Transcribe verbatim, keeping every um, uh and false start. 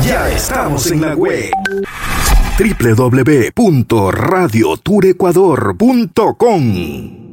Ya estamos en la web. doble u doble u doble u punto radio tour ecuador punto com